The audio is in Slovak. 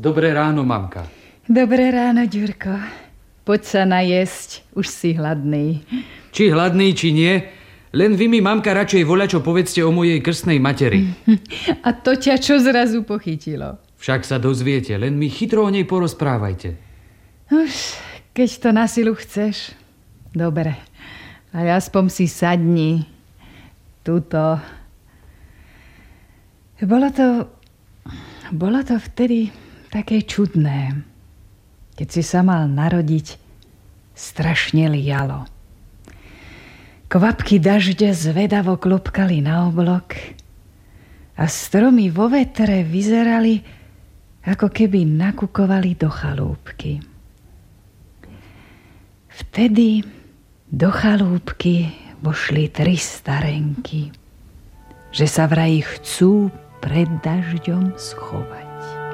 Dobré ráno, mamka. Dobré ráno, Ďurko. Poď sa najesť, už si hladný. Či hladný, či nie, len vy mi, mamka, radšej voľačo povedzte o mojej krstnej materi. A to ťa čo zrazu pochytilo? Však sa dozviete, len mi chytro o nej porozprávajte. Už, keď to na silu chceš. Dobre, ale aspoň si sadni. Tuto. Bolo to vtedy také čudné. Keď si sa mal narodiť, strašne lialo. Kvapky dažďa zvedavo klopkali na oblok a stromy vo vetre vyzerali, ako keby nakukovali do chalúbky. Vtedy do chalúbky vošli 3 starenky, že sa vraj chcú pred dažďom schovať.